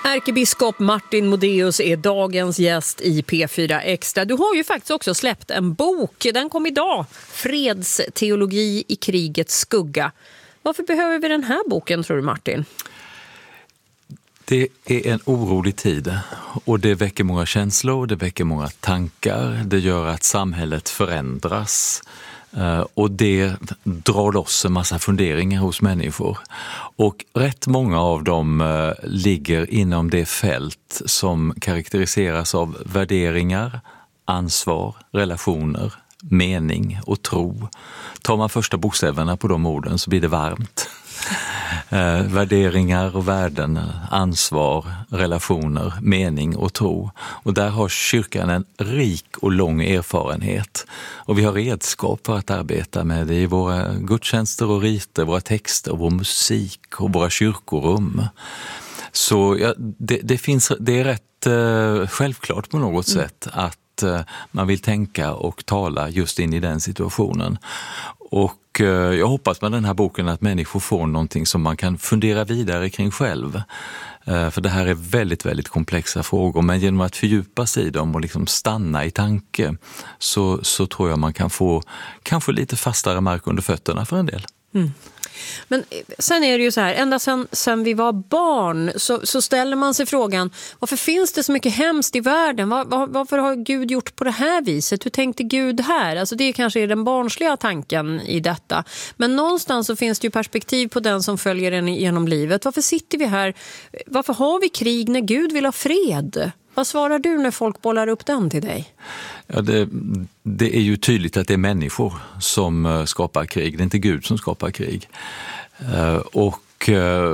Ärkebiskop Martin Modéus är dagens gäst i P4 Extra. Du har ju faktiskt också släppt en bok. Den kom idag. Fredsteologi i krigets skugga. Varför behöver vi den här boken, tror du, Martin? Det är en orolig tid och det väcker många känslor, det väcker många tankar. Det gör att samhället förändras och det drar loss en massa funderingar hos människor. Och rätt många av dem ligger inom det fält som karaktäriseras av värderingar, ansvar, relationer, mening och tro. Tar man första bokstäverna på de orden så blir det varmt. Värderingar och värden, ansvar, relationer, mening och tro. Och där har kyrkan en rik och lång erfarenhet. Och vi har redskap för att arbeta med det i våra gudstjänster och riter, våra texter, vår musik och våra kyrkorum. Så ja, det är rätt självklart på något sätt att man vill tänka och tala just in i den situationen. Och jag hoppas med den här boken att människor får någonting som man kan fundera vidare kring själv. För det här är väldigt, väldigt komplexa frågor. Men genom att fördjupa sig i dem och liksom stanna i tanke så tror jag man kan få kanske lite fastare mark under fötterna för en del. Mm. Men sen är det ju så här, ända sen vi var barn så ställer man sig frågan, varför finns det så mycket hemskt i världen? Varför har Gud gjort på det här viset? Hur tänkte Gud här? Alltså det kanske är den barnsliga tanken i detta. Men någonstans så finns det ju perspektiv på den som följer en genom livet. Varför sitter vi här? Varför har vi krig när Gud vill ha fred? Vad svarar du när folk bollar upp den till dig? Ja, det är ju tydligt att det är människor som skapar krig. Det är inte Gud som skapar krig. Och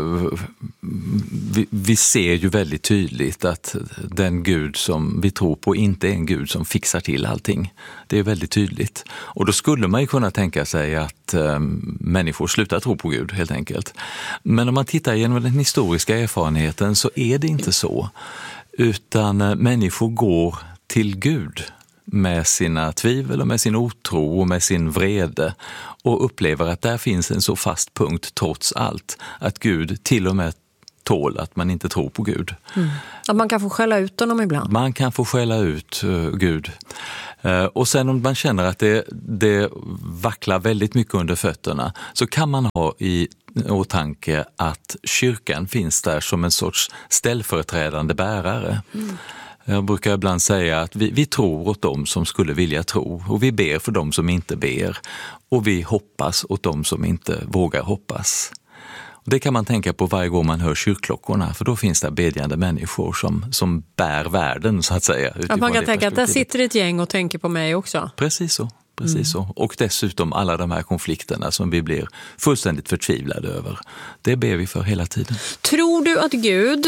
vi ser ju väldigt tydligt att den Gud som vi tror på inte är en Gud som fixar till allting. Det är väldigt tydligt. Och då skulle man ju kunna tänka sig att människor slutar tro på Gud helt enkelt. Men om man tittar genom den historiska erfarenheten så är det inte så. Utan människor går till Gud med sina tvivel och med sin otro och med sin vrede och upplever att där finns en så fast punkt trots allt att Gud till och med tål att man inte tror på Gud. Mm. Att man kan få skälla ut honom ibland. Man kan få skälla ut Gud. Och sen om man känner att det vacklar väldigt mycket under fötterna så kan man ha i åtanke att kyrkan finns där som en sorts ställföreträdande bärare. Mm. Jag brukar ibland säga att vi tror åt dem som skulle vilja tro och vi ber för dem som inte ber och vi hoppas åt dem som inte vågar hoppas. Det kan man tänka på varje gång man hör kyrkklockorna för då finns det bedjande människor som bär världen så att säga. Att man kan tänka att där sitter ett gäng och tänker på mig också. Precis så. Så. Och dessutom alla de här konflikterna som vi blir fullständigt förtvivlade över. Det ber vi för hela tiden. Tror du att Gud,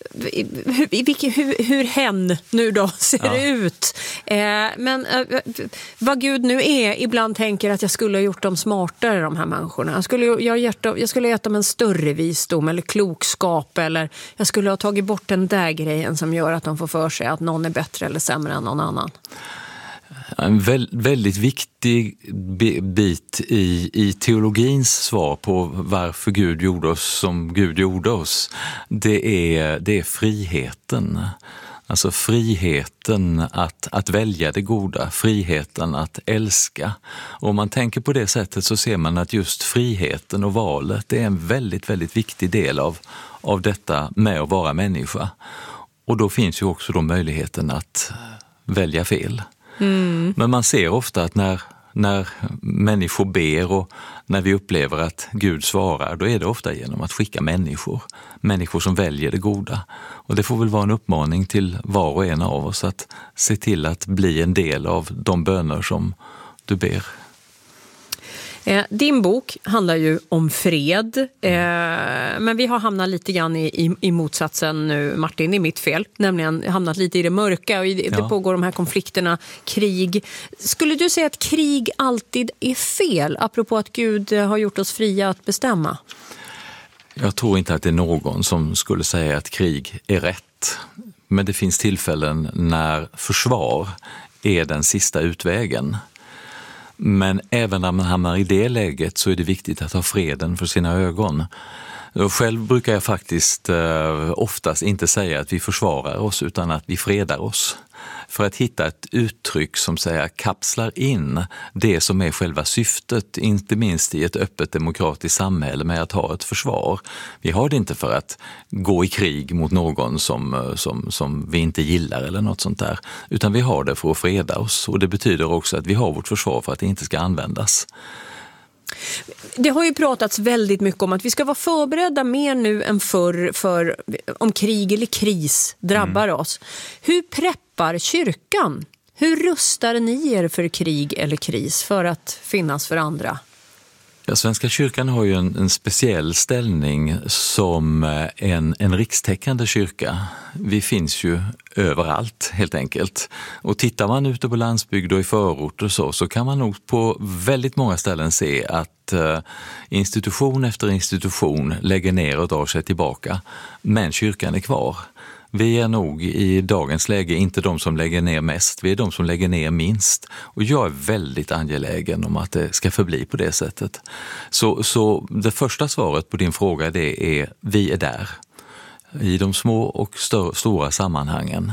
hur hen nu då ser ut, men vad Gud nu är, ibland tänker att jag skulle ha gjort dem smartare, de här människorna. Jag skulle ha gett dem en större visdom eller klokskap, eller jag skulle ha tagit bort den där grejen som gör att de får för sig att någon är bättre eller sämre än någon annan. En väldigt viktig bit i teologins svar på varför Gud gjorde oss som Gud gjorde oss, det är friheten. Alltså friheten att välja det goda, friheten att älska. Och om man tänker på det sättet så ser man att just friheten och valet det är en väldigt, väldigt viktig del av detta med att vara människa. Och då finns ju också då möjligheten att välja fel. Mm. Men man ser ofta att när människor ber och när vi upplever att Gud svarar, då är det ofta genom att skicka människor som väljer det goda. Och det får väl vara en uppmaning till var och en av oss att se till att bli en del av de böner som du ber. Din bok handlar ju om fred, men vi har hamnat lite grann i motsatsen nu, Martin, det är mitt fel, nämligen hamnat lite i det mörka och det pågår de här konflikterna, krig. Skulle du säga att krig alltid är fel, apropå att Gud har gjort oss fria att bestämma? Jag tror inte att det är någon som skulle säga att krig är rätt, men det finns tillfällen när försvar är den sista utvägen. Men även när man hamnar i det läget så är det viktigt att ha freden för sina ögon. Och själv brukar jag faktiskt oftast inte säga att vi försvarar oss utan att vi fredar oss. För att hitta ett uttryck som säger kapslar in det som är själva syftet, inte minst i ett öppet demokratiskt samhälle med att ha ett försvar. Vi har det inte för att gå i krig mot någon som vi inte gillar eller något sånt där, utan vi har det för att freda oss, och det betyder också att vi har vårt försvar för att det inte ska användas. Det har ju pratats väldigt mycket om att vi ska vara förberedda mer nu än förr för om krig eller kris drabbar oss. Hur preppar kyrkan? Hur rustar ni er för krig eller kris för att finnas för andra? Ja, Svenska kyrkan har ju en speciell ställning som en rikstäckande kyrka. Vi finns ju överallt helt enkelt. Och tittar man ute på landsbygd och i förorter så kan man nog på väldigt många ställen se att institution efter institution lägger ner och drar sig tillbaka. Men kyrkan är kvar. Vi är nog i dagens läge inte de som lägger ner mest, vi är de som lägger ner minst. Och jag är väldigt angelägen om att det ska förbli på det sättet. Så det första svaret på din fråga, det är: vi är där. I de små och stora sammanhangen.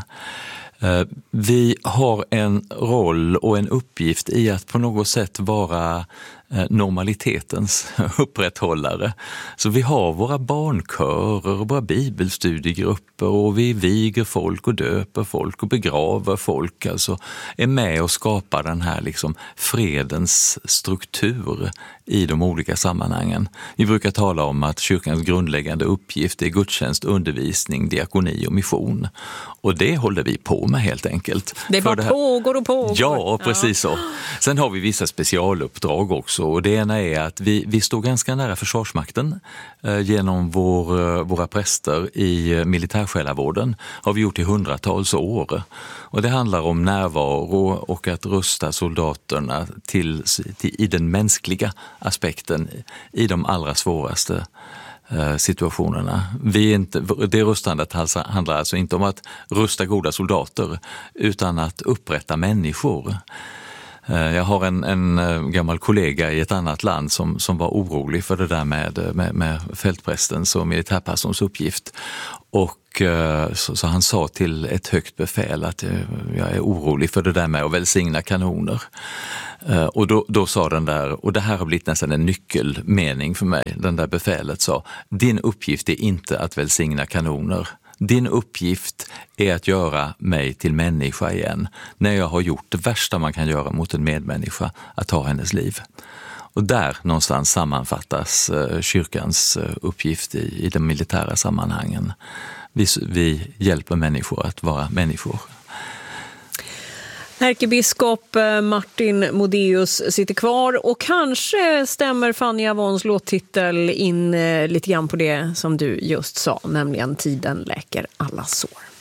Vi har en roll och en uppgift i att på något sätt vara normalitetens upprätthållare. Så vi har våra barnkörer och våra bibelstudiegrupper, och vi viger folk och döper folk och begraver folk. Alltså är med och skapar den här liksom fredens struktur i de olika sammanhangen. Vi brukar tala om att kyrkans grundläggande uppgift är gudstjänst, undervisning, diakoni och mission. Och det håller vi på med helt enkelt. Det bara pågår och pågår. Ja, precis så. Sen har vi vissa specialuppdrag också. Och det ena är att vi står ganska nära Försvarsmakten genom våra präster i militärsjälavården. Har vi gjort i hundratals år. Och det handlar om närvaro och att rusta soldaterna i den mänskliga aspekten i de allra svåraste situationerna. Det rustandet handlar alltså inte om att rusta goda soldater utan att upprätta människor. Jag har en gammal kollega i ett annat land som var orolig för det där med fältprästens och militärpastorns uppgift. Och så han sa till ett högt befäl att jag är orolig för det där med att välsigna kanoner. Och då sa den där, och det här har blivit nästan en nyckelmening för mig, den där befälet sa: din uppgift är inte att välsigna kanoner. Din uppgift är att göra mig till människa igen när jag har gjort det värsta man kan göra mot en medmänniska, att ta hennes liv. Och där någonstans sammanfattas kyrkans uppgift i de militära sammanhangen. Vi hjälper människor att vara människor. Ärkebiskop Martin Modéus sitter kvar, och kanske stämmer Fanny Avons låttitel in lite grann på det som du just sa, nämligen tiden läker alla sår.